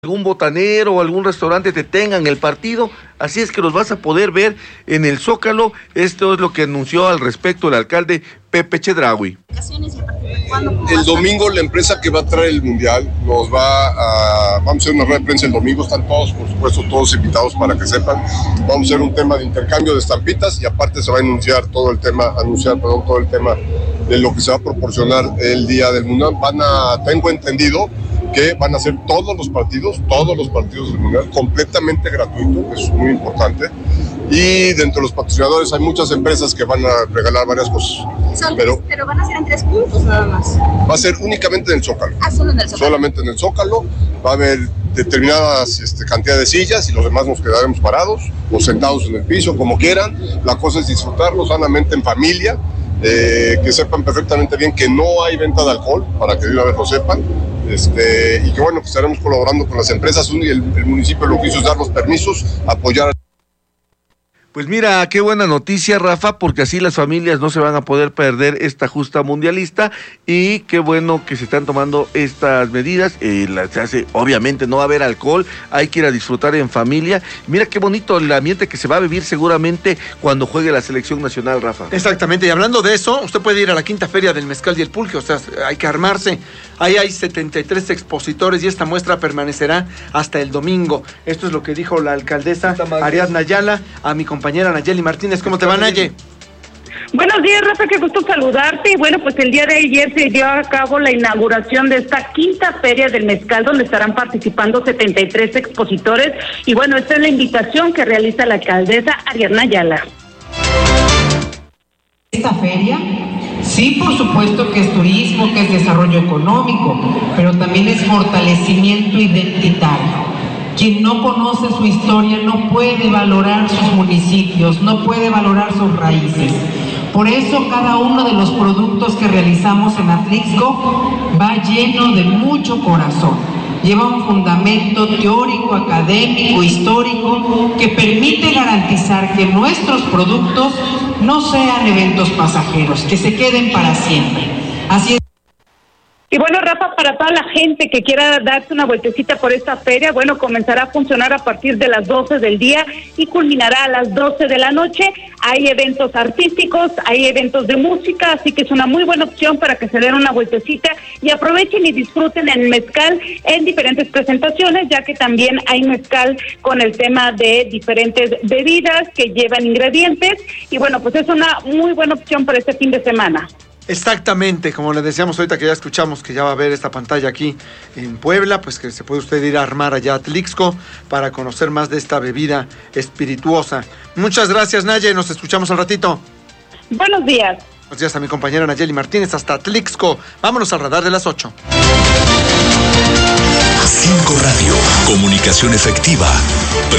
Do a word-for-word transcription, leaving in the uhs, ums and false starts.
algún botanero o algún restaurante te tengan el partido, así es que los vas a poder ver en el Zócalo. Esto es lo que anunció al respecto el alcalde Pepe Chedraui. El domingo la empresa que va a traer el mundial nos va a, vamos a hacer una rueda de prensa el domingo, están todos, por supuesto, todos invitados para que sepan. Vamos a hacer un tema de intercambio de estampitas y aparte se va a anunciar todo el tema, anunciar, perdón, todo el tema de lo que se va a proporcionar el día del mundial. Van a, tengo entendido que van a ser todos los partidos, todos los partidos del mundial, completamente gratuito, eso es muy importante. Y dentro de los patrocinadores hay muchas empresas que van a regalar varias cosas. Son, pero, pero van a ser en tres puntos nada más. Va a ser únicamente en el Zócalo. Ah, solo en el Zócalo. Solamente en el Zócalo. Va a haber determinadas este, cantidad de sillas y los demás nos quedaremos parados o sentados en el piso, como quieran. La cosa es disfrutarlo sanamente en familia. Eh, que sepan perfectamente bien que no hay venta de alcohol, para que de una vez lo sepan. Este, y que bueno, que estaremos colaborando con las empresas y el, el municipio lo que hizo es dar los permisos, apoyar. Pues mira, qué buena noticia, Rafa, porque así las familias no se van a poder perder esta justa mundialista y qué bueno que se están tomando estas medidas. Eh, se hace, obviamente no va a haber alcohol, hay que ir a disfrutar en familia. Mira qué bonito el ambiente que se va a vivir seguramente cuando juegue la selección nacional, Rafa. Exactamente, y hablando de eso, usted puede ir a la quinta feria del mezcal y el pulque, o sea, hay que armarse. Ahí hay setenta y tres expositores y esta muestra permanecerá hasta el domingo. Esto es lo que dijo la alcaldesa Ariadna Ayala a mi compañera Nayeli Martínez. ¿Cómo te va, Naye? Buenos días, Rafa, qué gusto saludarte. Y bueno, pues el día de ayer se dio a cabo la inauguración de esta quinta feria del mezcal, donde estarán participando setenta y tres expositores. Y bueno, esta es la invitación que realiza la alcaldesa Ariadna Ayala. Esta feria, sí, por supuesto que es turismo, que es desarrollo económico, pero también es fortalecimiento identitario. Quien no conoce su historia no puede valorar sus municipios, no puede valorar sus raíces. Por eso cada uno de los productos que realizamos en Atlixco va lleno de mucho corazón. Lleva un fundamento teórico, académico, histórico, que permite garantizar que nuestros productos no sean eventos pasajeros, que se queden para siempre. Así es. Y bueno, Rafa, para toda la gente que quiera darse una vueltecita por esta feria, bueno, comenzará a funcionar a partir de las doce del día y culminará a las doce de la noche. Hay eventos artísticos, hay eventos de música, así que es una muy buena opción para que se den una vueltecita y aprovechen y disfruten el mezcal en diferentes presentaciones, ya que también hay mezcal con el tema de diferentes bebidas que llevan ingredientes. Y bueno, pues es una muy buena opción para este fin de semana. Exactamente, como le decíamos ahorita que ya escuchamos que ya va a ver esta pantalla aquí en Puebla, pues que se puede usted ir a armar allá a Atlixco para conocer más de esta bebida espirituosa. Muchas gracias, Naye, nos escuchamos al ratito. Buenos días. Buenos días a mi compañera Nayeli Martínez hasta Atlixco. Vámonos al radar de las ocho. Cinco Radio, comunicación efectiva.